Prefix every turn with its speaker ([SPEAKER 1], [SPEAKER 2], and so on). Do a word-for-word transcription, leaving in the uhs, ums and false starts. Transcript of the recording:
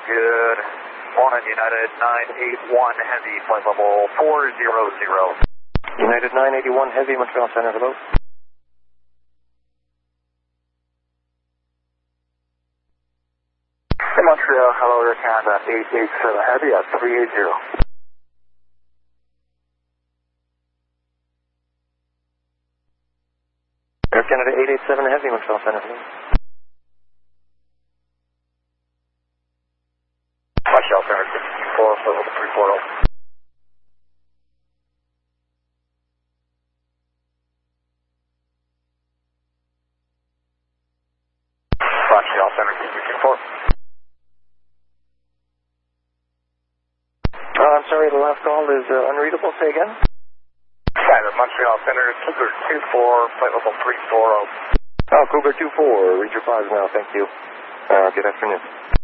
[SPEAKER 1] good morning, United nine eight one Heavy, flight level four zero zero.
[SPEAKER 2] United nine eighty-one Heavy, Montreal Center, hello.
[SPEAKER 1] Hey, Montreal, hello, Air Canada eight eight seven Heavy at three eight zero.
[SPEAKER 2] Air Canada eight eight seven Heavy, Montreal Center, hello.
[SPEAKER 1] Montreal Center sixteen four, flight level three four zero. Montreal Center sixteen four.
[SPEAKER 2] Uh, I'm sorry, the last call is uh, unreadable. Say again.
[SPEAKER 1] Standard Montreal Center, Cougar two four, flight level three four zero.
[SPEAKER 2] Oh, Cougar two four, read your files now, thank you. Uh, good afternoon.